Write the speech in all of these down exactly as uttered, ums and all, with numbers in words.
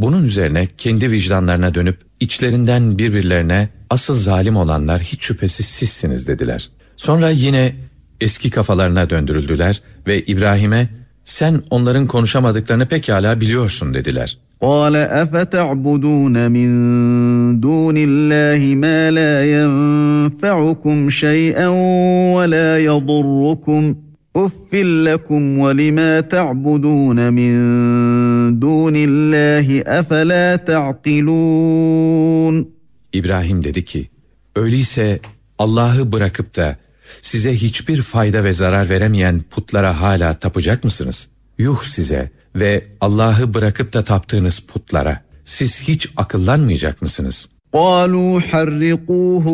Bunun üzerine kendi vicdanlarına dönüp içlerinden birbirlerine asıl zalim olanlar hiç şüphesiz sizsiniz dediler. Sonra yine eski kafalarına döndürüldüler ve İbrahim'e sen onların konuşamadıklarını pekala biliyorsun dediler. قَالَ أَفَتَعْبُدُونَ مِنْ دُونِ اللّٰهِ مَا لَا يَنْفَعُكُمْ شَيْئًا وَلَا يَضُرُّكُمْ اُفٍّ لَكُمْ وَلِمَا تَعْبُدُونَ مِنْ دُونِ اللّٰهِ أَفَلَا تَعْقِلُونَ İbrahim dedi ki, öyleyse Allah'ı bırakıp da size hiçbir fayda ve zarar veremeyen putlara hala tapacak mısınız? Yuh size ve Allah'ı bırakıp da taptığınız putlara. Siz hiç akıllanmayacak mısınız? قَالُوا حَرِّقُوهُ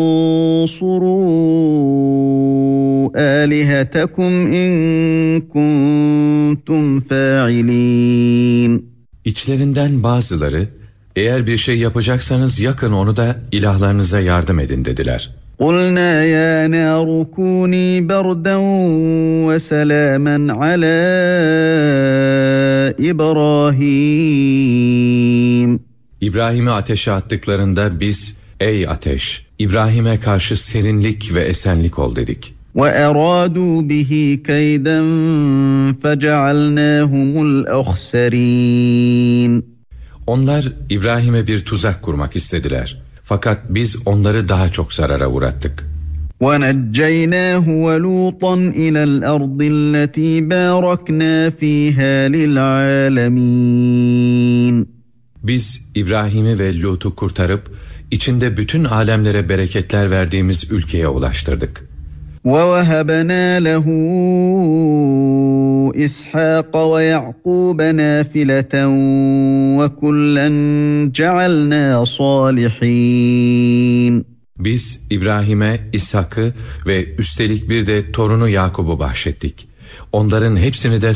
وَانْصُرُوا آلِهَتَكُمْ اِنْ كُنْتُمْ فَاعِلِينَ İçlerinden bazıları, eğer bir şey yapacaksanız yakın onu da ilahlarınıza yardım edin dediler. قُلْنَا يَا نَارُ كُونِي بَرْدًا وَسَلَامًا عَلَى إِبْرَاهِيمَ İbrahim'i ateşe attıklarında biz, ey ateş, İbrahim'e karşı serinlik ve esenlik ol dedik. وَأَرَادُوا بِهِ كَيْدًا فَجَعَلْنَاهُمُ الْأَخْسَرِينَ Onlar İbrahim'e bir tuzak kurmak istediler. Fakat biz onları daha çok zarara uğrattık. وَنَجَّيْنَاهُ وَلُوطًا إِلَى الْأَرْضِ الَّتِي بَارَكْنَا فِيهَا لِلْعَالَمِينَ Biz İbrahim'i ve Lut'u kurtarıp içinde bütün alemlere bereketler verdiğimiz ülkeye ulaştırdık. وَوَهَبْنَا لَهُ إِسْحَاقَ وَيَعْقُوبَ نَافِلَةً وَكُلًّا جَعَلْنَا صَالِحِينَ Biz İbrahim'e İshak'ı ve üstelik bir de torunu Yakub'u bahşettik. Onların hepsini de